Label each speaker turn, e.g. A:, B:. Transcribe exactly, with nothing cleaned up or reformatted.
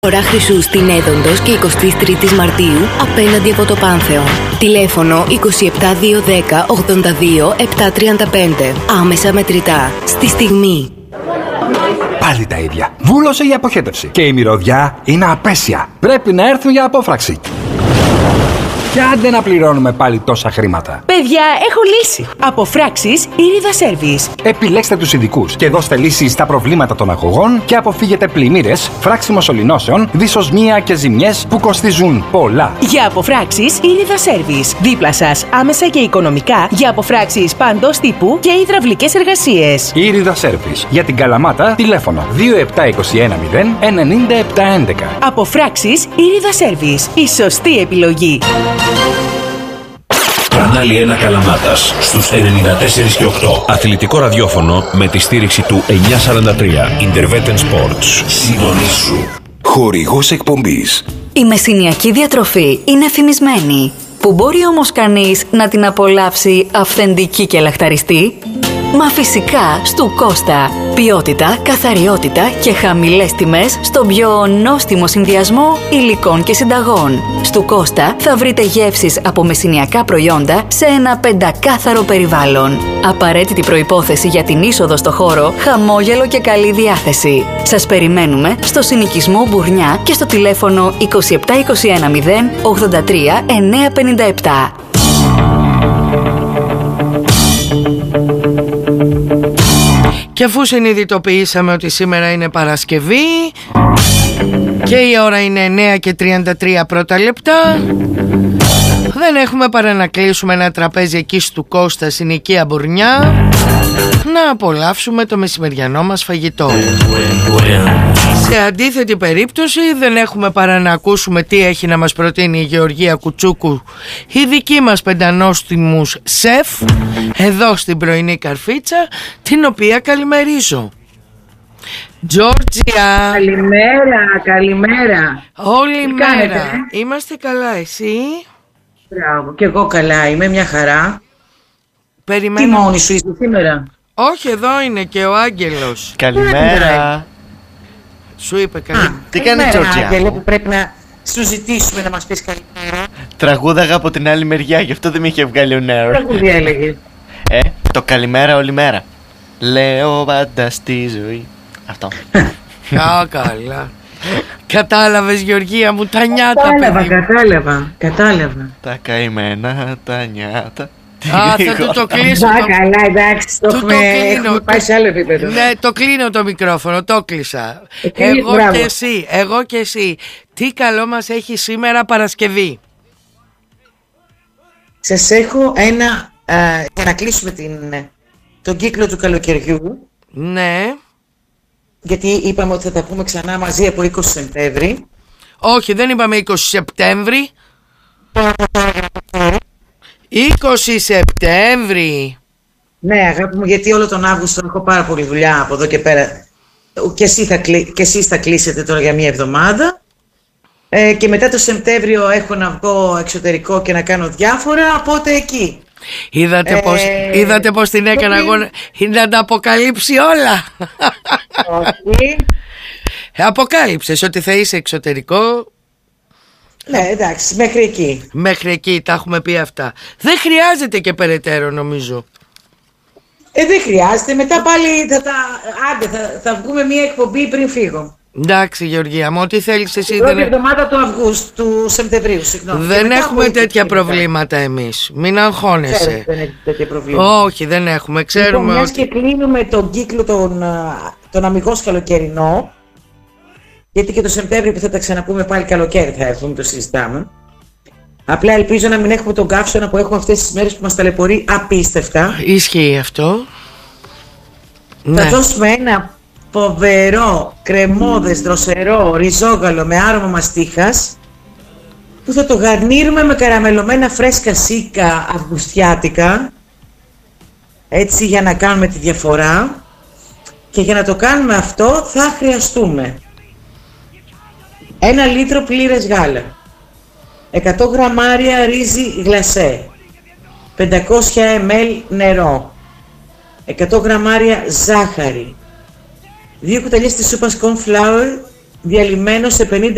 A: Ώρα Χρυσού στην Έδοντος και εικοστή τρίτη Μαρτίου απέναντι από το Πάνθεον. Τηλέφωνο είκοσι επτά δύο δέκα ογδόντα δύο επτακόσια τριάντα πέντε. Άμεσα μετρητά. Στη στιγμή.
B: Πάλι τα ίδια. Βούλωσε η αποχέτευση. Και η μυρωδιά είναι απέσια. Πρέπει να έρθουν για απόφραξη. Και άντε να πληρώνουμε πάλι τόσα χρήματα.
C: Παιδιά, έχω λύση. Αποφράξεις Ήριδα Service.
B: Επιλέξτε τους ειδικούς και δώστε λύση στα προβλήματα των αγωγών και αποφύγετε πλημμύρες, φράξιμο σωληνώσεων, δυσοσμία και ζημιές που κοστίζουν πολλά.
C: Για αποφράξεις Ήριδα Service. Δίπλα σας, άμεσα και οικονομικά, για αποφράξεις παντός τύπου και υδραυλικές εργασίες.
B: Ήριδα Service. Για την Καλαμάτα, τηλέφωνο δύο επτά δύο ένα μηδέν ενενήντα επτά έντεκα.
C: Αποφράξεις Ήριδα Service. Η σωστή επιλογή.
D: Κανάλι ένα Καλαμάτας στους ενενήντα τέσσερα και οκτώ. Αθλητικό ραδιόφωνο με τη στήριξη του εννιακόσια σαράντα τρία. Intervetten Sports. Συντονίσου.
E: Χορηγός εκπομπής.
A: Η μεσηνιακή διατροφή είναι φημισμένη. Που μπορεί όμως κανείς να την απολαύσει αυθεντική και λαχταριστή? Μα φυσικά στου Κώστα. Ποιότητα, καθαριότητα και χαμηλές τιμές στον πιο νόστιμο συνδυασμό υλικών και συνταγών. Στου Κώστα θα βρείτε γεύσεις από μεσηνιακά προϊόντα σε ένα πεντακάθαρο περιβάλλον. Απαραίτητη προϋπόθεση για την είσοδο στο χώρο, χαμόγελο και καλή διάθεση. Σας περιμένουμε στο συνοικισμό Μπουρνιά και στο τηλέφωνο είκοσι επτά είκοσι ένα μηδέν ογδόντα τρία εννιακόσια πενήντα επτά.
F: Και αφού συνειδητοποιήσαμε ότι σήμερα είναι Παρασκευή και η ώρα είναι εννιά και τριάντα τρία πρώτα λεπτά, δεν έχουμε παρά να κλείσουμε ένα τραπέζι εκεί στου Κώστα στην οικία Μπουρνιά να απολαύσουμε το μεσημεριανό μας φαγητό. Σε αντίθετη περίπτωση δεν έχουμε παρά να ακούσουμε τι έχει να μας προτείνει η Γεωργία Κουτσούκου, η δική μας πεντανόστιμους σεφ, εδώ στην πρωινή καρφίτσα, την οποία καλημερίζω. Τζόρτζια.
G: Καλημέρα, καλημέρα.
F: Όλη
G: τι
F: μέρα.
G: Κάνετε?
F: Είμαστε καλά, εσύ?
G: Μπράβο, και εγώ καλά είμαι, μια χαρά.
F: Περιμένω.
G: Τι μόνη σου είσαι σήμερα?
F: Όχι, εδώ είναι και ο Άγγελος.
H: Καλημέρα.
F: Σου είπε καλημέρα.
H: Τι κάνει, Τζόρτζια?
G: Άγγελε, που πρέπει να σου ζητήσουμε να μας πεις καλημέρα.
H: Τραγούδαγα από την άλλη μεριά, γι' αυτό δεν με είχε βγάλει ο νέος.
G: Τραγούδι έλεγε.
H: Ε, το καλημέρα όλη μέρα. Λέω πάντα στη ζωή. Αυτό.
F: Α, καλά. Κατάλαβες, Γεωργία μου, τα νιάτα,
G: Κατάλαβα,
F: παιδί μου.
G: κατάλαβα, κατάλαβα.
H: Τα καημένα, τα νιάτα.
F: Α, θα του το κλείσω.
G: Α,
F: το...
G: καλά, εντάξει, το
F: Του το
G: έχουμε,
F: κλείνω,
G: έχουμε πάει
F: το-
G: σε άλλο επίπεδο.
F: Ναι, το κλείνω το μικρόφωνο, το κλείσα.
G: κλείνεις,
F: Εγώ
G: μπράβο.
F: και εσύ, εγώ και εσύ. Τι καλό μας έχει σήμερα Παρασκευή?
G: Σας έχω ένα, α, για να κλείσουμε την, τον κύκλο του καλοκαιριού,
F: Ναι.
G: γιατί είπαμε ότι θα τα πούμε ξανά μαζί από είκοσι Σεπτέμβρη.
F: Όχι, δεν είπαμε είκοσι Σεπτέμβρη. είκοσι Σεπτέμβρη.
G: Ναι, αγάπη μου, γιατί όλο τον Αύγουστο έχω πάρα πολλή δουλειά από εδώ και πέρα. Και, εσύ θα κλει... και εσείς θα κλείσετε τώρα για μία εβδομάδα. Ε, και μετά το Σεπτέμβριο έχω να βγω εξωτερικό και να κάνω διάφορα, οπότε εκεί.
F: Είδατε,
G: Ε,
F: πως, είδατε πως την έκανα
G: το
F: εγώ να- να τα αποκαλύψει όλα.
G: Όχι.
F: Αποκάλυψες ότι θα είσαι εξωτερικό.
G: Ναι, εντάξει, μέχρι εκεί.
F: Μέχρι εκεί τα έχουμε πει αυτά. Δεν χρειάζεται και περαιτέρω, νομίζω.
G: Ε, δεν χρειάζεται, μετά πάλι θα τα... Άντε, θα, θα βγούμε μία εκπομπή πριν φύγω.
F: Εντάξει, Γεωργία μου, ό,τι θέλεις εσύ.
G: Πρώτη
F: Δεν,
G: εβδομάδα του Αυγούστου, του Σεπτεμβρίου, συγγνώμη.
F: δεν
G: Και μετά
F: έχουμε
G: από
F: τέτοια
G: εκεί μετά.
F: προβλήματα εμείς. Μην
G: Ξέρω
F: αγχώνεσαι.
G: ότι δεν έχετε τέτοια προβλήματα.
F: Όχι, δεν έχουμε.
G: Λοιπόν,
F: Ξέρουμε
G: μιας
F: ότι...
G: και κλείνουμε τον κύκλο τον, α, τον αμυγός καλοκαιρινό, γιατί και το Σεπτέμβριο που θα τα ξαναπούμε πάλι καλοκαίρι θα έρθουμε, το συζητάμε. Απλά ελπίζω να μην έχουμε τον καύσωνα που έχουμε αυτές τις μέρες που μας ταλαιπωρεί απίστευτα.
F: Ισχύει αυτό.
G: Θα
F: Ναι.
G: δώσουμε ένα φοβερό, κρεμώδες, δροσερό ριζόγαλο με άρωμα μαστίχας, που θα το γαρνίρουμε με καραμελωμένα φρέσκα σίκα αυγουστιάτικα, έτσι, για να κάνουμε τη διαφορά. Και για να το κάνουμε αυτό θα χρειαστούμε ένα λίτρο πλήρες γάλα, εκατό γραμμάρια ρύζι γλασέ, πεντακόσια μιλιλίτρα νερό, εκατό γραμμάρια ζάχαρη, δύο κουταλιές της σούπας corn flour διαλυμένο σε πενήντα